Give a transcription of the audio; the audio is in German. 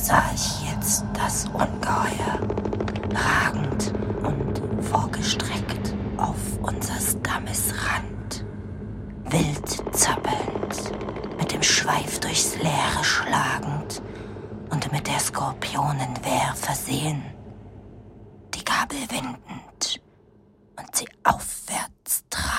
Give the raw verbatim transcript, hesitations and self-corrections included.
sah ich jetzt das Ungeheuer, ragend und vorgestreckt auf unsers Dammes Rand, wild zappelnd, mit dem Schweif durchs Leere schlagend und mit der Skorpionenwehr versehen, die Gabel windend und sie aufwärts tragend.